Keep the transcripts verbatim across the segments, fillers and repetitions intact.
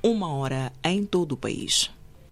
uma hora em todo o país.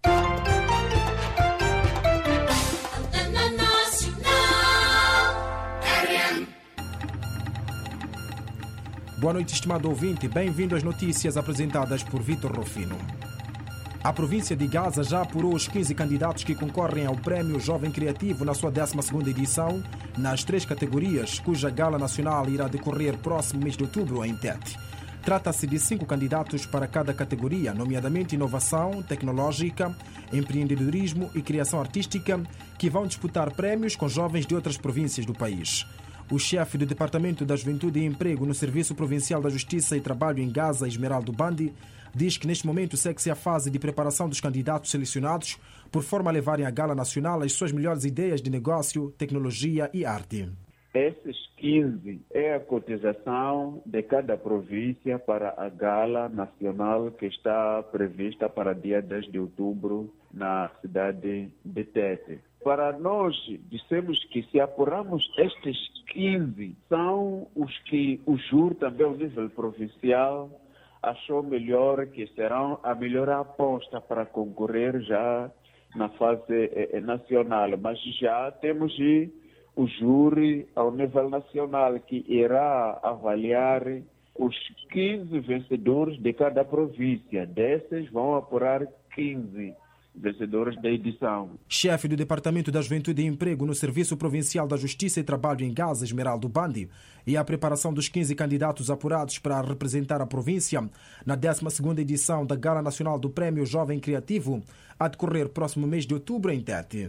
Boa noite, estimado ouvinte. Bem-vindo às notícias apresentadas por Vitor Rufino. A província de Gaza já apurou os quinze candidatos que concorrem ao Prémio Jovem Criativo na sua décima segunda edição, nas três categorias, cuja gala nacional irá decorrer próximo mês de outubro em Tete. Trata-se de cinco candidatos para cada categoria, nomeadamente inovação tecnológica, empreendedorismo e criação artística, que vão disputar prémios com jovens de outras províncias do país. O chefe do Departamento da Juventude e Emprego no Serviço Provincial da Justiça e Trabalho em Gaza, Esmeraldo Bandi, diz que neste momento segue-se a fase de preparação dos candidatos selecionados por forma a levarem à gala nacional as suas melhores ideias de negócio, tecnologia e arte. Esses quinze é a cotização de cada província para a gala nacional que está prevista para dia dez de outubro na cidade de Tete. Para nós, dissemos que se apurarmos estes quinze, são os que o júri também ao nível provincial achou melhor, que serão a melhor aposta para concorrer já na fase eh, nacional. Mas já temos o júri ao nível nacional que irá avaliar os quinze vencedores de cada província. Desses vão apurar quinze vencedores da edição. Chefe do Departamento da Juventude e Emprego no Serviço Provincial da Justiça e Trabalho em Gaza, Esmeraldo Bandi, e a preparação dos quinze candidatos apurados para representar a província na décima segunda edição da Gala Nacional do Prémio Jovem Criativo, a decorrer próximo mês de outubro em Tete.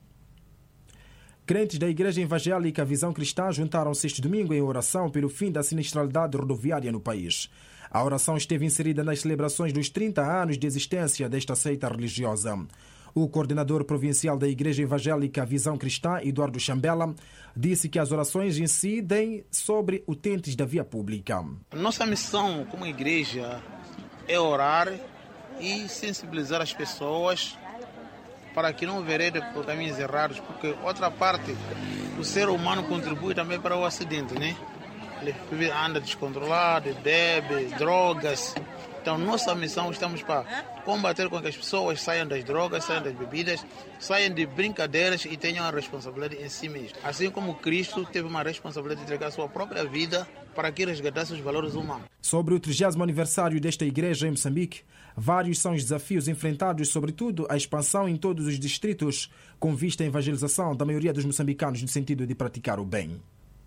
Crentes da Igreja Evangélica Visão Cristã juntaram-se este domingo em oração pelo fim da sinistralidade rodoviária no país. A oração esteve inserida nas celebrações dos trinta anos de existência desta seita religiosa. O coordenador provincial da Igreja Evangélica Visão Cristã, Eduardo Chambela, disse que as orações incidem sobre utentes da via pública. Nossa missão como igreja é orar e sensibilizar as pessoas para que não veredem por caminhos errados, porque outra parte, o ser humano contribui também para o acidente, né? Ele anda descontrolado, bebe, drogas. Então, nossa missão, estamos para combater com que as pessoas saiam das drogas, saiam das bebidas, saiam de brincadeiras e tenham a responsabilidade em si mesmo. Assim como Cristo teve uma responsabilidade de entregar a sua própria vida para que resgatasse os valores humanos. Sobre o trigésimo aniversário desta igreja em Moçambique, vários são os desafios enfrentados, sobretudo a expansão em todos os distritos, com vista à evangelização da maioria dos moçambicanos no sentido de praticar o bem.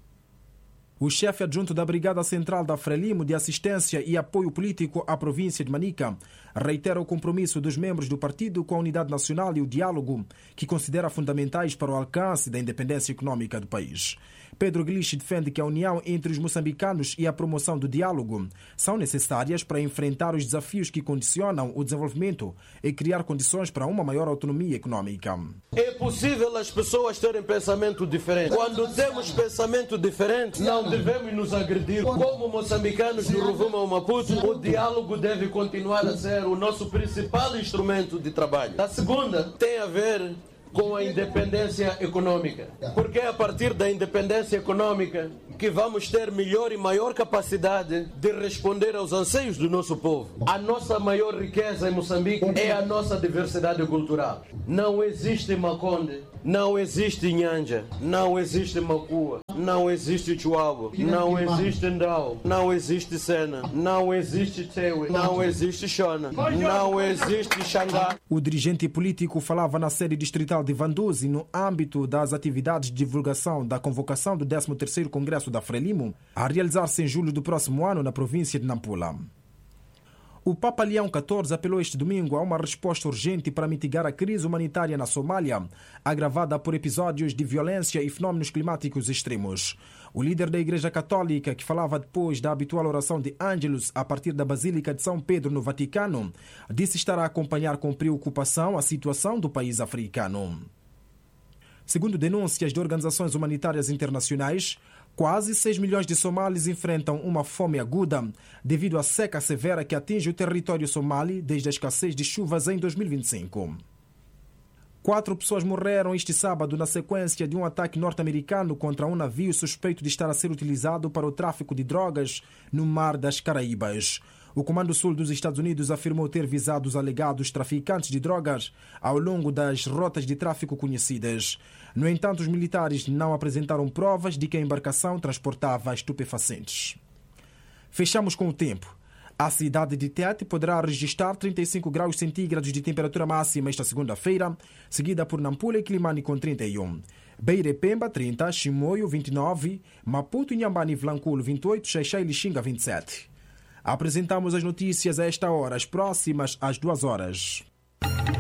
O chefe adjunto da Brigada Central da Frelimo de Assistência e Apoio Político à província de Manica reitera o compromisso dos membros do partido com a unidade nacional e o diálogo, que considera fundamentais para o alcance da independência econômica do país. Pedro Guilichi defende que a união entre os moçambicanos e a promoção do diálogo são necessárias para enfrentar os desafios que condicionam o desenvolvimento e criar condições para uma maior autonomia econômica. É possível as pessoas terem pensamento diferente. Quando temos pensamento diferente, não devemos nos agredir. Como moçambicanos do Rovuma ao Maputo, o diálogo deve continuar a ser o nosso principal instrumento de trabalho. A segunda tem a ver com a independência econômica. Porque é a partir da independência econômica que vamos ter melhor e maior capacidade de responder aos anseios do nosso povo. A nossa maior riqueza em Moçambique é a nossa diversidade cultural. Não existe Maconde, não existe Nhanja, não existe Macua, não existe Chuabo, não existe Ndau, não existe Sena, não existe Tewe, não existe Shona, não existe Xangá. O dirigente político falava na sede distrital de Vanduzi no âmbito das atividades de divulgação da convocação do décimo terceiro Congresso da Frelimo, a realizar-se em julho do próximo ano na província de Nampula. O Papa Leão catorze apelou este domingo a uma resposta urgente para mitigar a crise humanitária na Somália, agravada por episódios de violência e fenómenos climáticos extremos. O líder da Igreja Católica, que falava depois da habitual oração de Ângelus a partir da Basílica de São Pedro no Vaticano, disse estar a acompanhar com preocupação a situação do país africano. Segundo denúncias de organizações humanitárias internacionais, quase seis milhões de somalis enfrentam uma fome aguda devido à seca severa que atinge o território somali desde a escassez de chuvas em dois mil e vinte e cinco. Quatro pessoas morreram este sábado na sequência de um ataque norte-americano contra um navio suspeito de estar a ser utilizado para o tráfico de drogas no Mar das Caraíbas. O Comando Sul dos Estados Unidos afirmou ter visado os alegados traficantes de drogas ao longo das rotas de tráfico conhecidas. No entanto, os militares não apresentaram provas de que a embarcação transportava estupefacientes. Fechamos com o tempo. A cidade de Tete poderá registrar trinta e cinco graus centígrados de temperatura máxima esta segunda-feira, seguida por Nampula e Climane com trinta e um. Beira e Pemba, trinta, Chimoio, vinte e nove, Maputo, Inhambane e Vilanculo, vinte e oito, Xaixá e Lixinga, vinte e sete. Apresentamos as notícias a esta hora, as próximas às duas horas.